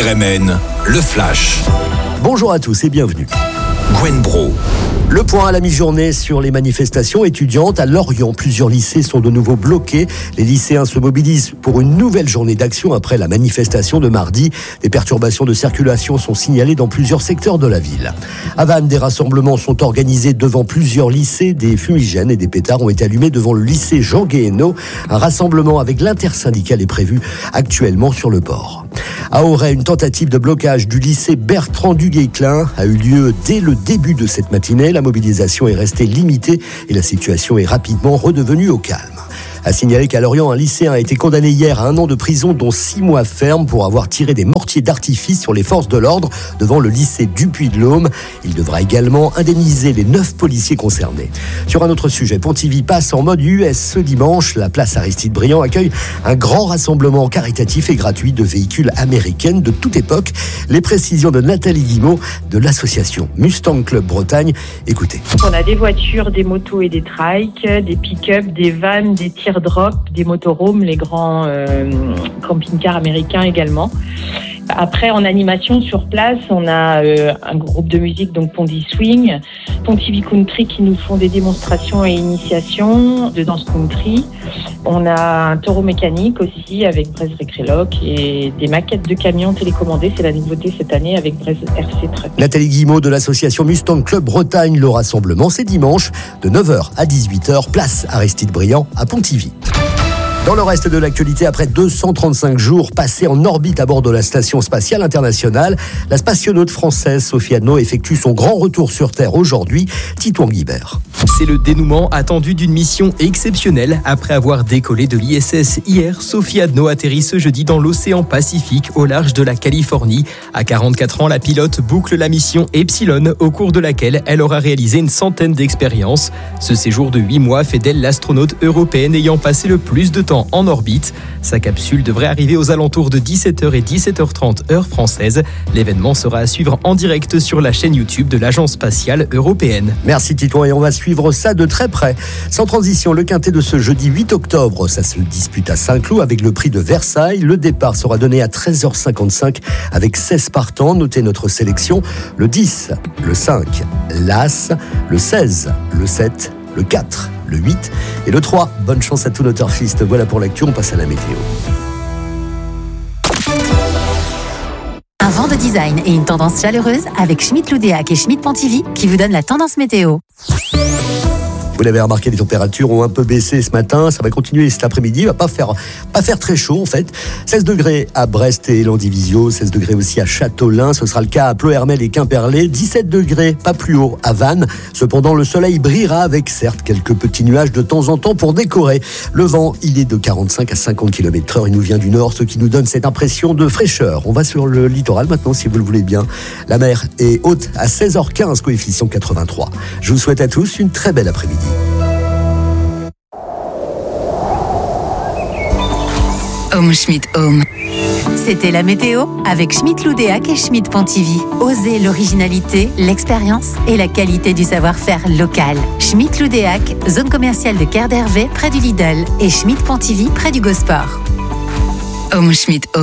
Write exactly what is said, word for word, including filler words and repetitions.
R M N, le Flash. Bonjour à tous et bienvenue. Gwen Bro. Le point à la mi-journée sur les manifestations étudiantes. À Lorient, plusieurs lycées sont de nouveau bloqués. Les lycéens se mobilisent pour une nouvelle journée d'action après la manifestation de mardi. Des perturbations de circulation sont signalées dans plusieurs secteurs de la ville. À Vannes, des rassemblements sont organisés devant plusieurs lycées. Des fumigènes et des pétards ont été allumés devant le lycée Jean Guéhenno. Un rassemblement avec l'intersyndicale est prévu actuellement sur le port. À Auray, une tentative de blocage du lycée Bertrand du Guesclin a eu lieu dès le début de cette matinée. La mobilisation est restée limitée et la situation est rapidement redevenue au calme. À signaler qu'à Lorient, un lycéen a été condamné hier à un an de prison, dont six mois ferme, pour avoir tiré des mortiers d'artifice sur les forces de l'ordre devant le lycée du Puy-de-Dôme. Il devra également indemniser les neuf policiers concernés. Sur un autre sujet, Pontivy passe en mode U S ce dimanche. La place Aristide-Briand accueille un grand rassemblement caritatif et gratuit de véhicules américaines de toute époque. Les précisions de Nathalie Guimot de l'association Mustang Club Bretagne. Écoutez. On a des voitures, des motos et des trikes, des pick-up, des vannes, des tirs drop, des motorhomes, les grands euh, camping-cars américains également. Après, en animation sur place, on a euh, un groupe de musique, donc Pondy Swing, Pontivy Country qui nous font des démonstrations et initiations de danse country. On a un taureau mécanique aussi avec Brez Recreloc et des maquettes de camions télécommandés. C'est la nouveauté cette année avec Brez R C Truck. Nathalie Guimot de l'association Mustang Club Bretagne. Le rassemblement, c'est dimanche de neuf heures à dix-huit heures, place Aristide-Briand à Pontivy. Dans le reste de l'actualité, après deux cent trente-cinq jours passés en orbite à bord de la Station spatiale internationale, la spationaute française Sophie Adno effectue son grand retour sur Terre aujourd'hui. Titouan Guibert. C'est le dénouement attendu d'une mission exceptionnelle. Après avoir décollé de l'I S S hier, Sophie Adno atterrit ce jeudi dans l'océan Pacifique au large de la Californie. À quarante-quatre ans, la pilote boucle la mission Epsilon, au cours de laquelle elle aura réalisé une centaine d'expériences. Ce séjour de huit mois fait d'elle l'astronaute européenne ayant passé le plus de temps en orbite. Sa capsule devrait arriver aux alentours de dix-sept heures et dix-sept heures trente heure française. L'événement sera à suivre en direct sur la chaîne YouTube de l'Agence spatiale européenne. Merci Titouan, et on va suivre ça de très près. Sans transition, le quintet de ce jeudi huit octobre, ça se dispute à Saint-Cloud avec le prix de Versailles. Le départ sera donné à treize heures cinquante-cinq avec seize partants. Notez notre sélection: le dix, le cinq, l'As, le seize, le sept, le quatre, le huit et le trois. Bonne chance à tous nos turfistes. Voilà pour l'actu, on passe à la météo. Un vent de design et une tendance chaleureuse avec Schmitt-Loudéac et Schmitt-Pontivy qui vous donnent la tendance météo. Vous l'avez remarqué, les températures ont un peu baissé ce matin. Ça va continuer cet après-midi. Il va pas faire, pas faire très chaud, en fait. seize degrés à Brest et Landivisiau. seize degrés aussi à Châteaulin. Ce sera le cas à Ploërmel et Quimperlé. dix-sept degrés, pas plus haut, à Vannes. Cependant, le soleil brillera avec, certes, quelques petits nuages de temps en temps pour décorer. Le vent, il est de quarante-cinq à cinquante kilomètres heure. Il nous vient du nord, ce qui nous donne cette impression de fraîcheur. On va sur le littoral maintenant, si vous le voulez bien. La mer est haute à seize heures quinze, coefficient quatre-vingt-trois. Je vous souhaite à tous une très belle après-midi. Home Schmitt Home. C'était la météo avec Schmitt-Loudéac et Schmitt-Pontivy. Osez l'originalité, l'expérience et la qualité du savoir-faire local. Schmitt-Loudéac, zone commerciale de Caire d'Hervé près du Lidl, et Schmitt-Pontivy près du Gosport. Home Schmitt Home.